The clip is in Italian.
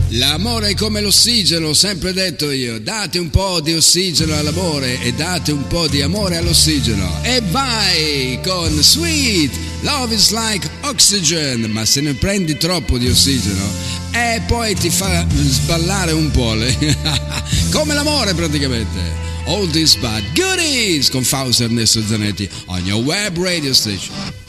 L'amore è come l'ossigeno, ho sempre detto io. Date un po' di ossigeno all'amore e date un po' di amore all'ossigeno. E vai con Sweet, Love is like oxygen. Ma se ne prendi troppo di ossigeno e poi ti fa sballare un po'. Come l'amore praticamente. All this but goodies con Fausto Ernesto Zanetti on your web radio station.